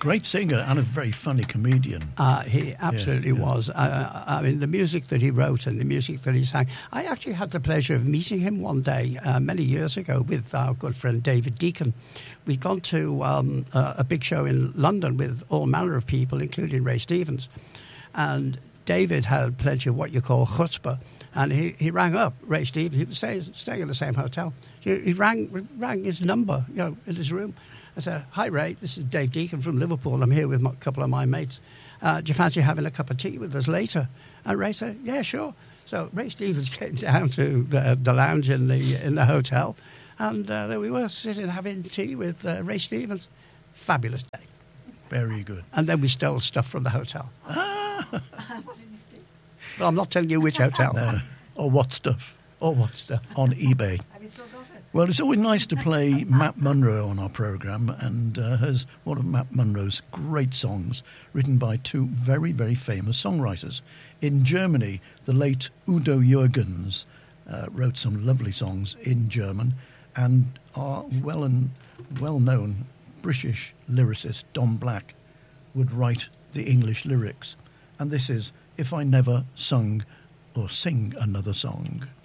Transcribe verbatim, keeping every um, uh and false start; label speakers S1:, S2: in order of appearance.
S1: great singer and a very funny comedian.
S2: Uh, he absolutely
S1: Yeah, yeah.
S2: was. Uh, I mean, the music that he wrote and the music that he sang. I actually had the pleasure of meeting him one day uh, many years ago with our good friend David Deacon. We'd gone to um, a, a big show in London with all manner of people, including Ray Stevens. And David had plenty of what you call chutzpah. And he, he rang up Ray Stevens. He was staying, staying in the same hotel. He, he rang rang his number, you know, in his room. I said, "Hi, Ray. This is Dave Deacon from Liverpool. I'm here with my, a couple of my mates. Uh, do you fancy having a cup of tea with us later?" And Ray said, "Yeah, sure." So Ray Stevens came down to the, the lounge in the in the hotel, and uh, there we were sitting having tea with uh, Ray Stevens. Fabulous day.
S1: Very good.
S2: And then we stole stuff from the hotel.
S1: Ah.
S3: What did you steal?
S2: Well, I'm not telling you which hotel.
S1: No. Or what stuff?
S2: Or what stuff.
S1: On eBay.
S3: Have you still got it?
S1: Well, it's always nice to play Matt Munro on our programme, and uh, has one of Matt Munro's great songs written by two very, very famous songwriters. In Germany, the late Udo Jürgens uh, wrote some lovely songs in German, and our well and well-known British lyricist Don Black would write the English lyrics. And this is If I Never Sung or Sing Another Song.